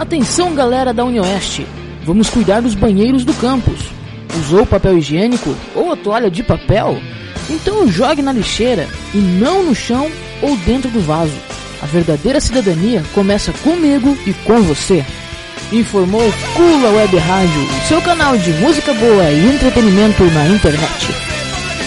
Atenção, galera da Unioeste, vamos cuidar dos banheiros do campus. Usou papel higiênico ou a toalha de papel? Então jogue na lixeira e não no chão ou dentro do vaso. A verdadeira cidadania começa comigo e com você. Informou Kula Web Rádio, seu canal de música boa e entretenimento na internet.